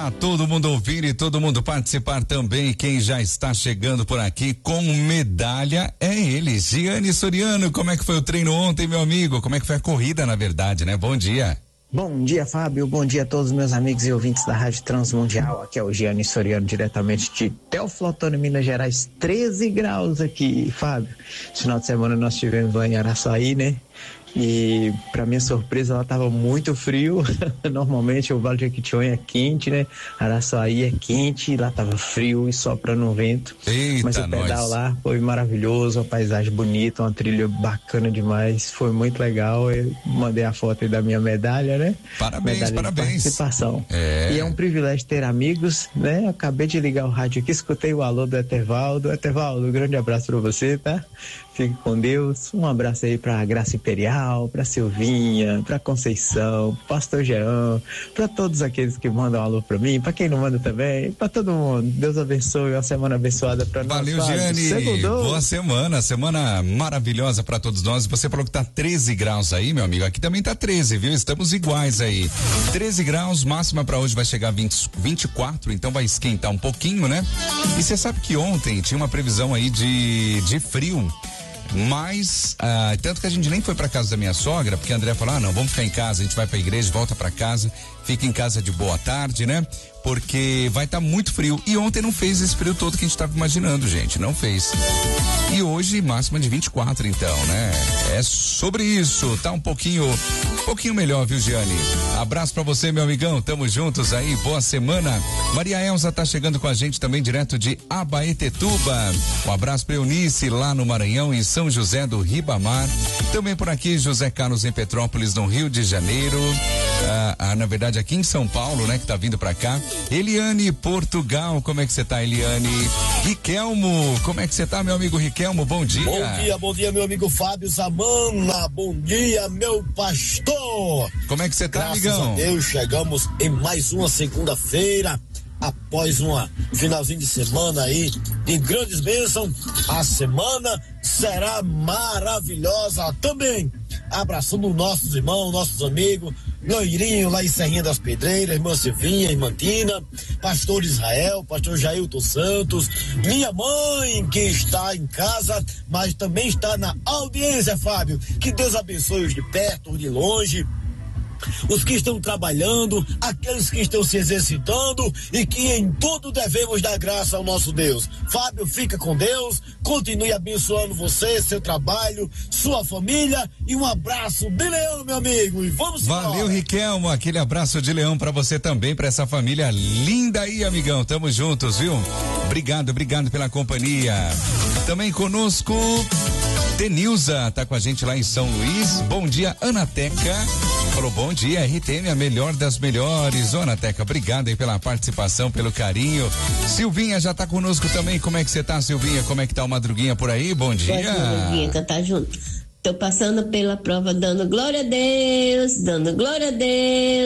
Pra todo mundo ouvir e todo mundo participar também, quem já está chegando por aqui com medalha é ele, Gianni Soriano. Como é que foi o treino ontem, meu amigo? Como é que foi a corrida, na verdade, né? Bom dia. Bom dia, Fábio. Bom dia a todos os meus amigos e ouvintes da Rádio Transmundial. Aqui é o Gianni Soriano, diretamente de Teoflotone, Minas Gerais. 13 graus aqui, Fábio. Esse final de semana nós tivemos lá em Araçuaí, né? E para minha surpresa, ela estava muito frio. Normalmente o Vale de Jequitinhonha é quente, né? Araçuaí é quente, lá estava frio e soprando um vento. Eita, mas o pedal lá foi maravilhoso, uma paisagem bonita, uma trilha bacana demais. Foi muito legal. Eu mandei a foto aí da minha medalha, né? Parabéns, medalha parabéns. De participação. É. E é um privilégio ter amigos, né? Acabei de ligar o rádio aqui, escutei o alô do Etevaldo. Etevaldo, um grande abraço para você, tá? Fique com Deus. Um abraço aí pra Graça Imperial, pra Silvinha, pra Conceição, Pastor Jean, pra todos aqueles que mandam um alô pra mim, pra quem não manda também, pra todo mundo. Deus abençoe, uma semana abençoada pra nós. Valeu, Gianni. Boa semana maravilhosa pra todos nós. Você falou que tá 13 graus aí, meu amigo. Aqui também tá 13, viu? Estamos iguais aí. 13 graus, máxima pra hoje vai chegar a 24, então vai esquentar um pouquinho, né? E você sabe que ontem tinha uma previsão aí de frio. Mas, tanto que a gente nem foi pra casa da minha sogra, porque a André falou, não, vamos ficar em casa, a gente vai pra igreja, volta pra casa, fica em casa de boa tarde, né? Porque vai estar muito frio. E ontem não fez esse frio todo que a gente tava imaginando, gente, não fez. E hoje, máxima de 24, então, né? É sobre isso, tá um pouquinho melhor, viu, Gianni? Abraço pra você, meu amigão, tamo juntos aí, boa semana. Maria Elza tá chegando com a gente também, direto de Abaetetuba. Um abraço pra Eunice, lá no Maranhão, em São José do Ribamar. Também por aqui, José Carlos, em Petrópolis, no Rio de Janeiro. Na verdade, aqui em São Paulo, né, que tá vindo pra cá. Eliane, Portugal, como é que você tá, Eliane? Riquelmo, como é que você tá, meu amigo Riquelmo? Bom dia. Bom dia, meu amigo Fábio Zamana. Bom dia, meu pastor. Como é que você tá, amigão? Graças a Deus, chegamos em mais uma segunda-feira, após uma finalzinho de semana aí de grandes bênçãos. A semana será maravilhosa também. Abraçando nossos irmãos, nossos amigos, Loirinho lá em Serrinha das Pedreiras, irmã Silvinha, irmã Tina, pastor Israel, pastor Jailton Santos, minha mãe que está em casa, mas também está na audiência, Fábio. Que Deus abençoe os de perto, os de longe, os que estão trabalhando, aqueles que estão se exercitando e que em tudo devemos dar graça ao nosso Deus. Fábio, fica com Deus, continue abençoando você, seu trabalho, sua família e um abraço de leão, meu amigo, e vamos embora. Valeu, Riquelmo, aquele abraço de leão pra você também, pra essa família linda aí, amigão, tamo juntos, viu? Obrigado pela companhia. Também conosco Denilza, tá com a gente lá em São Luís. Bom dia, Anateca. Falou, bom dia, RTM, a melhor das melhores. Ô, Anateca, obrigado aí pela participação, pelo carinho. Silvinha já tá conosco também. Como é que você tá, Silvinha? Como é que tá o Madruguinha por aí? Bom dia. Bom dia, cantar junto. Tô passando pela prova, dando glória a Deus, dando glória a Deus.